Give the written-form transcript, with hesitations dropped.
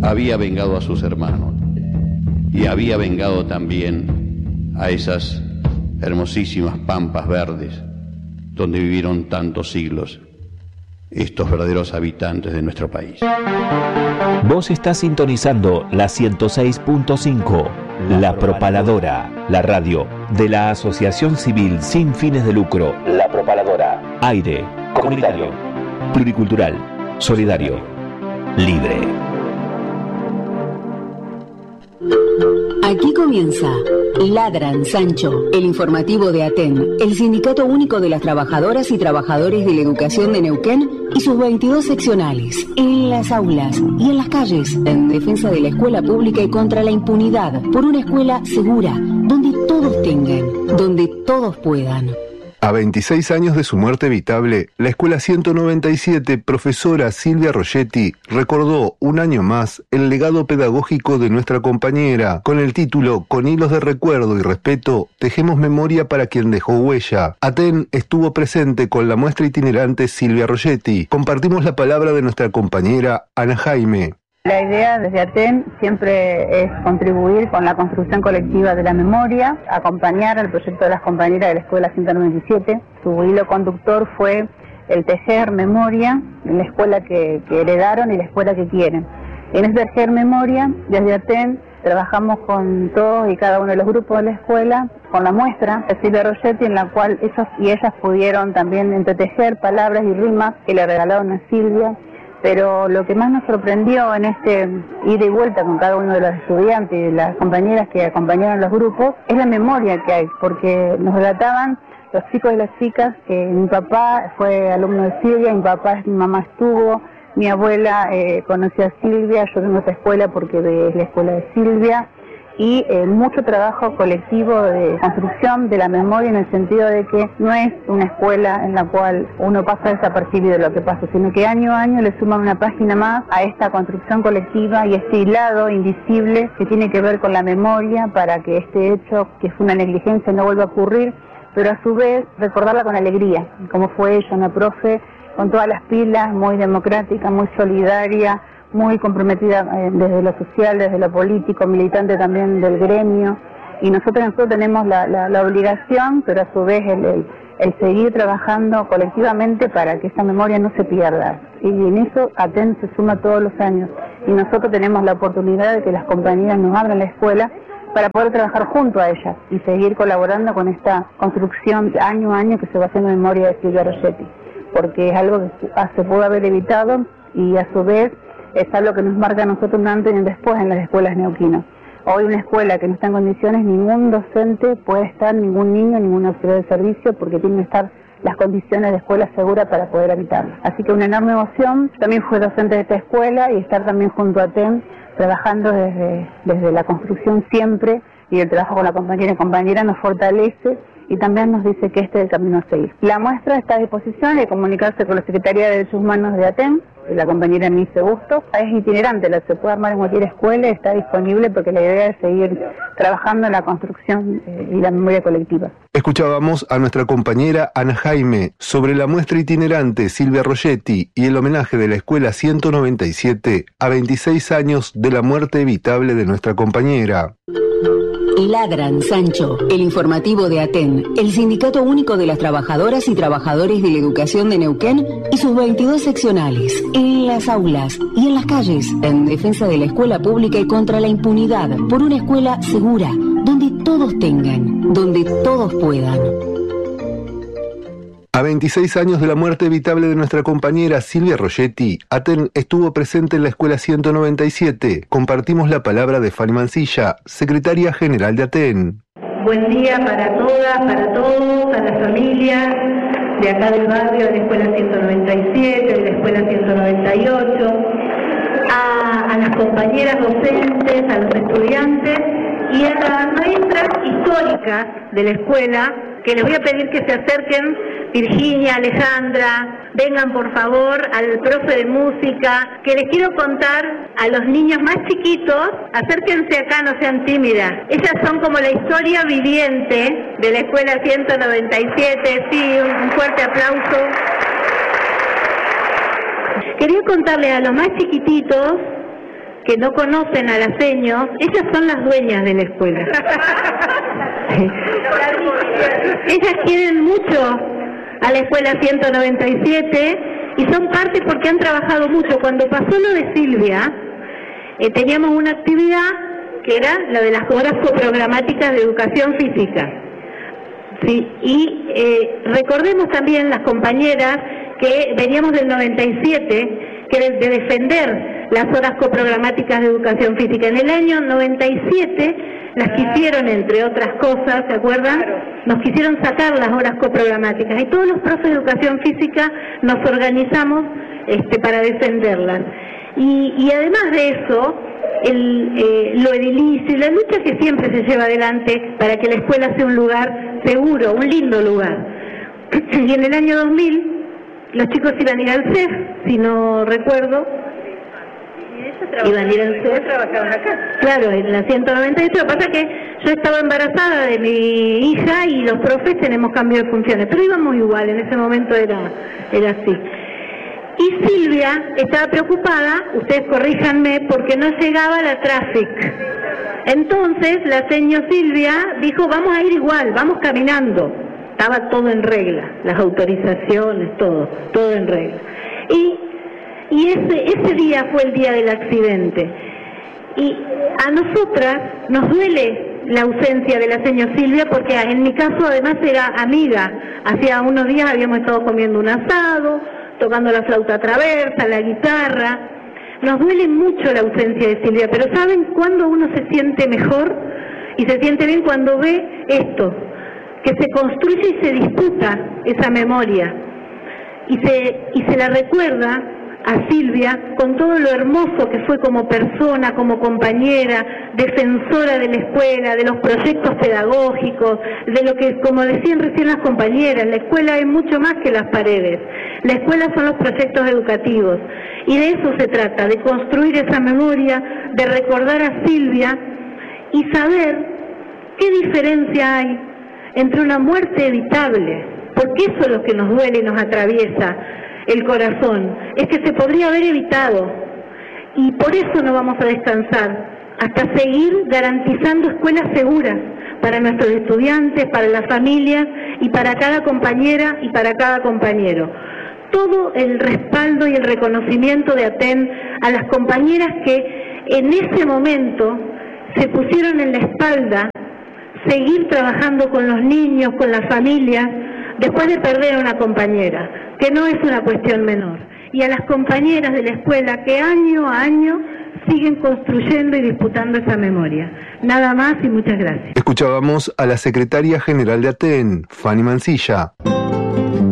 había vengado a sus hermanos y había vengado también a esas hermosísimas pampas verdes donde vivieron tantos siglos estos verdaderos habitantes de nuestro país. Vos estás sintonizando la 106.5, La Propaladora, la radio de la Asociación Civil Sin Fines de Lucro. La Propaladora. Aire, comunitario, pluricultural, solidario, libre. Aquí comienza Ladran Sancho, el informativo de ATEN, el Sindicato Único de las Trabajadoras y Trabajadores de la Educación de Neuquén y sus 22 seccionales, en las aulas y en las calles, en defensa de la escuela pública y contra la impunidad, por una escuela segura, donde todos tengan, donde todos puedan. A 26 años de su muerte evitable, la Escuela 197, profesora Silvia Rogetti, recordó un año más el legado pedagógico de nuestra compañera, con el título Con hilos de recuerdo y respeto, tejemos memoria para quien dejó huella. ATEN estuvo presente con la muestra itinerante Silvia Rogetti. Compartimos la palabra de nuestra compañera Ana Jaime. La idea desde ATEN siempre es contribuir con la construcción colectiva de la memoria, acompañar al proyecto de las compañeras de la Escuela 197. Su hilo conductor fue el tejer memoria en la escuela que heredaron y la escuela que quieren. En ese tejer memoria, desde ATEN, trabajamos con todos y cada uno de los grupos de la escuela, con la muestra de Silvia Rogetti, en la cual ellos y ellas pudieron también entretejer palabras y rimas que le regalaron a Silvia. Pero lo que más nos sorprendió en este ida y vuelta con cada uno de los estudiantes y de las compañeras que acompañaron los grupos es la memoria que hay, porque nos relataban los chicos y las chicas que mi papá fue alumno de Silvia, mi mamá estuvo, mi abuela conoció a Silvia, yo tengo esta escuela porque es la escuela de Silvia, y mucho trabajo colectivo de construcción de la memoria, en el sentido de que no es una escuela en la cual uno pasa desapercibido lo que pasa, sino que año a año le suman una página más a esta construcción colectiva y este hilado invisible que tiene que ver con la memoria, para que este hecho, que fue una negligencia, no vuelva a ocurrir, pero a su vez recordarla con alegría, como fue ella, una profe con todas las pilas, muy democrática, muy solidaria, muy comprometida desde lo social, desde lo político, militante también del gremio, y nosotros tenemos la obligación, pero a su vez el seguir trabajando colectivamente para que esa memoria no se pierda, y en eso ATEN se suma todos los años, y nosotros tenemos la oportunidad de que las compañeras nos abran la escuela para poder trabajar junto a ellas y seguir colaborando con esta construcción año a año que se va haciendo en memoria de Silvia Rogetti, porque es algo que se pudo haber evitado, y a su vez es algo que nos marca a nosotros un antes y un después en las escuelas neuquinas. Hoy una escuela que no está en condiciones, ningún docente puede estar, ningún niño, ningún auxiliar de servicio, porque tienen que estar las condiciones de escuela segura para poder habitarla. Así que una enorme emoción. También fui docente de esta escuela y estar también junto a ATEN, trabajando desde la construcción siempre, y el trabajo con la compañera y compañera nos fortalece y también nos dice que este es el camino a seguir. La muestra está a disposición de comunicarse con la Secretaría de Derechos Humanos de ATEN, la compañera Mise Busto. Es itinerante, se puede armar en cualquier escuela, está disponible, porque la idea es seguir trabajando en la construcción y la memoria colectiva. Escuchábamos a nuestra compañera Ana Jaime sobre la muestra itinerante Silvia Rogetti y el homenaje de la Escuela 197 a 26 años de la muerte evitable de nuestra compañera. Ladran Sancho, el informativo de ATEN, el Sindicato Único de las Trabajadoras y Trabajadores de la Educación de Neuquén y sus 22 seccionales, en las aulas y en las calles, en defensa de la escuela pública y contra la impunidad, por una escuela segura, donde todos tengan, donde todos puedan. A 26 años de la muerte evitable de nuestra compañera Silvia Rogetti, ATEN estuvo presente en la Escuela 197. Compartimos la palabra de Fanny Mancilla, secretaria general de ATEN. Buen día para todas, para todos, a las familias de acá del barrio, de la Escuela 197, de la Escuela 198, a las compañeras docentes, a los estudiantes y a las maestras históricas de la escuela, que les voy a pedir que se acerquen. Virginia, Alejandra, vengan por favor, al profe de música, que les quiero contar a los niños más chiquitos. Acérquense acá, no sean tímidas. Ellas son como la historia viviente de la Escuela 197, sí, un fuerte aplauso. Quería contarles a los más chiquititos que no conocen a las seños, ellas son las dueñas de la escuela. Ellas quieren mucho a la escuela 197 y son parte porque han trabajado mucho. Cuando pasó lo de Silvia, teníamos una actividad que era la de las horas coprogramáticas de educación física. Sí, y recordemos también las compañeras que veníamos del 97, que de defender las horas coprogramáticas de educación física. En el año 97 las quisieron, entre otras cosas, ¿se acuerdan? Nos quisieron sacar las horas coprogramáticas y todos los profes de educación física nos organizamos para defenderlas. Y además de eso, lo edilicio y la lucha que siempre se lleva adelante para que la escuela sea un lugar seguro, un lindo lugar. Y en el año 2000 los chicos iban a ir al CEF, si no recuerdo. Iban a ir al CEF. ¿Trabajaban acá? Claro, en la 198. Lo que pasa es que yo estaba embarazada de mi hija y los profes tenemos cambio de funciones, pero íbamos igual, en ese momento era así. Y Silvia estaba preocupada, ustedes corríjanme, porque no llegaba la Traffic. Entonces la señora Silvia dijo, vamos a ir igual, vamos caminando. Estaba todo en regla, las autorizaciones, todo en regla. Y ese día fue el día del accidente. Y a nosotras nos duele la ausencia de la señora Silvia, porque en mi caso además era amiga. Hacía unos días habíamos estado comiendo un asado, tocando la flauta traversa, la guitarra. Nos duele mucho la ausencia de Silvia, pero ¿saben cuándo uno se siente mejor? Y se siente bien cuando ve esto, que se construye y se disputa esa memoria. Y se la recuerda a Silvia con todo lo hermoso que fue como persona, como compañera, defensora de la escuela, de los proyectos pedagógicos, de lo que, como decían recién las compañeras, la escuela es mucho más que las paredes. La escuela son los proyectos educativos y de eso se trata, de construir esa memoria, de recordar a Silvia y saber qué diferencia hay entre una muerte evitable, porque eso es lo que nos duele y nos atraviesa el corazón, es que se podría haber evitado, y por eso no vamos a descansar hasta seguir garantizando escuelas seguras para nuestros estudiantes, para las familias y para cada compañera y para cada compañero. Todo el respaldo y el reconocimiento de ATEN a las compañeras que en ese momento se pusieron en la espalda seguir trabajando con los niños, con las familias, después de perder a una compañera, que no es una cuestión menor, y a las compañeras de la escuela que año a año siguen construyendo y disputando esa memoria. Nada más y muchas gracias. Escuchábamos a la secretaria general de ATEN, Fanny Mancilla.